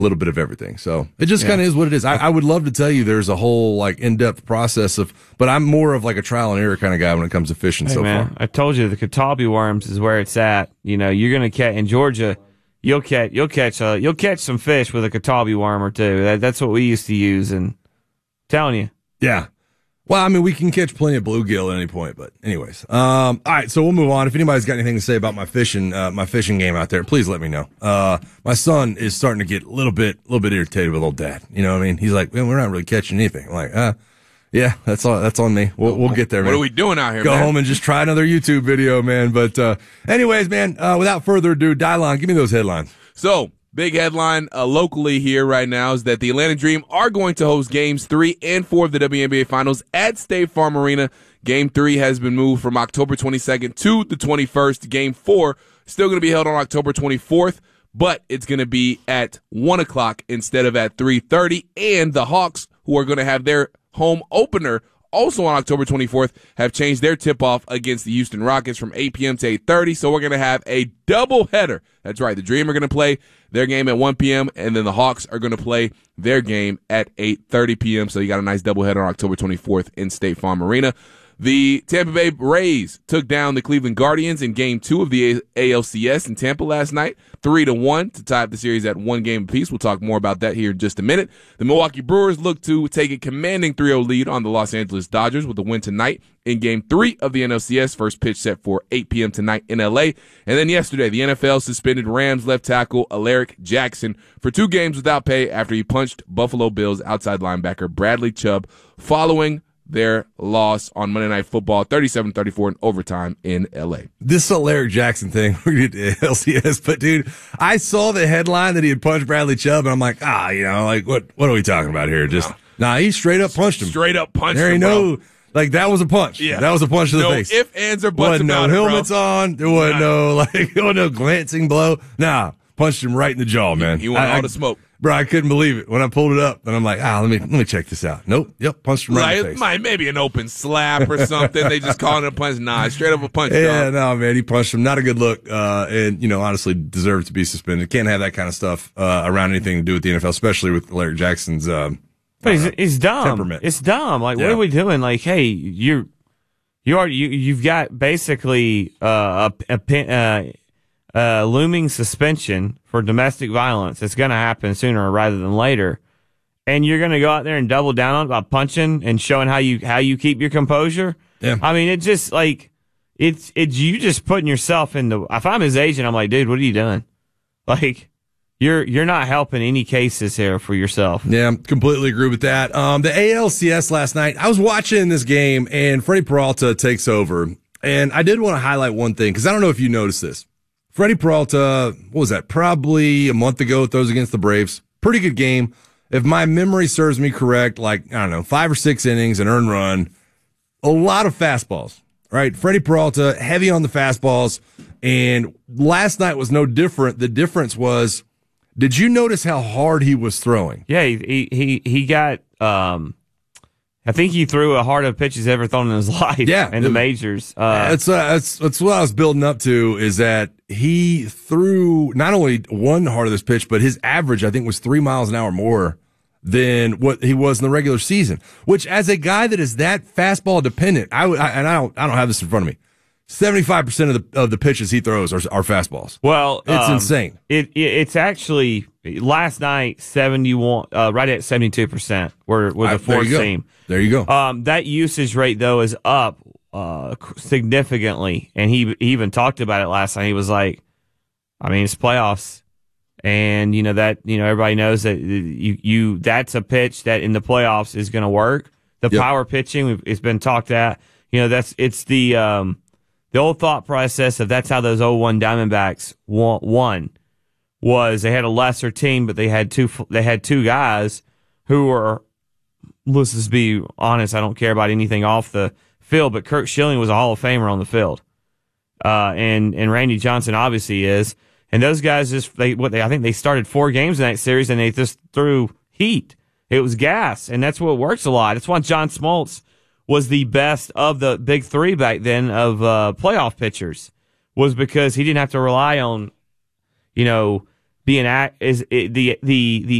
little bit of everything. So it just kind of is what it is. I would love to tell you there's a whole like in-depth process but I'm more of like a trial and error kind of guy when it comes to fishing far. I told you the Catawba worms is where it's at. You know, you're going to catch in Georgia. You'll catch some fish with a Catawba worm or two. That's what we used to use, and I'm telling you. Yeah. Well, I mean, we can catch plenty of bluegill at any point, but anyways. All right, so we'll move on. If anybody's got anything to say about my fishing game out there, please let me know. My son is starting to get a little bit irritated with old dad. You know what I mean? He's like, man, we're not really catching anything. I'm like, yeah, that's on me. We'll get there, man. What are we doing out here, Go man? home and just try another YouTube video, man. But, anyways, man, without further ado, Dylon, give me those headlines. So, big headline locally here right now is that the Atlanta Dream are going to host Games 3 and 4 of the WNBA Finals at State Farm Arena. Game 3 has been moved from October 22nd to the 21st. Game 4 still going to be held on October 24th, but it's going to be at 1 o'clock instead of at 3:30. And the Hawks, who are going to have their home opener also on October 24th, have changed their tip-off against the Houston Rockets from 8 p.m. to 8:30. So we're going to have a doubleheader. That's right. The Dream are going to play their game at 1 p.m., and then the Hawks are going to play their game at 8:30 p.m. So you got a nice doubleheader on October 24th in State Farm Arena. The Tampa Bay Rays took down the Cleveland Guardians in Game 2 of the ALCS in Tampa last night, 3-1 to tie up the series at 1 game apiece. We'll talk more about that here in just a minute. The Milwaukee Brewers look to take a commanding 3-0 lead on the Los Angeles Dodgers with a win tonight in Game 3 of the NLCS. First pitch set for 8 p.m. tonight in L.A. And then yesterday, the NFL suspended Rams left tackle Alaric Jackson for 2 games without pay after he punched Buffalo Bills outside linebacker Bradley Chubb following their loss on Monday Night Football, 37-34 in overtime in L.A. This Alaric Jackson thing, we did LCS, but dude, I saw the headline that he had punched Bradley Chubb, and I'm like, what are we talking about here? He straight up punched him. Straight up punched him, There ain't no, like, that was a punch. Yeah. That was a punch to the face. No ifs, ands, or buts about it, no helmets on. There wasn't no glancing blow. Nah, punched him right in the jaw, man. He wanted all the smoke. Bro, I couldn't believe it when I pulled it up, and I'm like, let me check this out. Nope, punched him right in the face. Maybe an open slap or something. They just calling it a punch. Nah, straight up a punch. Yeah, dog. no, man, he punched him. Not a good look, and honestly, deserved to be suspended. Can't have that kind of stuff around anything to do with the NFL, especially with Larry Jackson's. But it's dumb. Temperament. It's dumb. Like, what are we doing? Like, hey, you've got basically looming suspension for domestic violence. It's going to happen sooner rather than later. And you're going to go out there and double down on it by punching and showing how you keep your composure. Yeah. I mean, it just like, it's you just putting yourself in the, if I'm his agent, I'm like, dude, what are you doing? Like, you're not helping any cases here for yourself. Yeah, completely agree with that. The ALCS last night, I was watching this game and Freddie Peralta takes over. And I did want to highlight one thing because I don't know if you noticed this. Freddie Peralta, what was that? Probably a month ago, throws against the Braves. Pretty good game. If my memory serves me correct, 5 or 6 innings, an earned run, a lot of fastballs, right? Freddie Peralta, heavy on the fastballs. And last night was no different. The difference was, did you notice how hard he was throwing? Yeah, he got, I think he threw a hard of pitches ever thrown in his life. Yeah, in the majors. That's what I was building up to, is that he threw not only one hardest pitch, but his average, I think, was 3 miles an hour more than what he was in the regular season. Which, as a guy that is that fastball dependent, I don't have this in front of me. 75% of the pitches he throws are fastballs. Well, it's insane. It's actually last night 71, right at 72%. Were the fourth team. There you go. That usage rate though is up significantly, and he even talked about it last night. He was like, I mean, it's playoffs, and everybody knows that that's a pitch that in the playoffs is going to work. The power pitching, it's been talked at. It's the old thought process of that's how those 0-1 Diamondbacks won was they had a lesser team, but they had two guys who were, let's just be honest, I don't care about anything off the field, but Kurt Schilling was a Hall of Famer on the field. And Randy Johnson obviously is. And those guys I think they started 4 games in that series and they just threw heat. It was gas, and that's what works a lot. That's why John Smoltz was the best of the big 3 back then of playoff pitchers, was because he didn't have to rely on, being the